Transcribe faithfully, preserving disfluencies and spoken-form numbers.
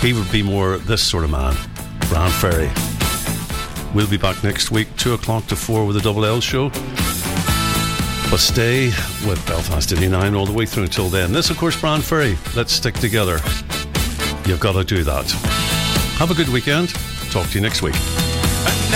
He would be more this sort of man. Brian Ferry. We'll be back next week, two o'clock to four with the Double L show. But stay with Belfast eighty-nine all the way through until then. This, of course, Brian Ferry. Let's stick together. You've got to do that. Have a good weekend. Talk to you next week.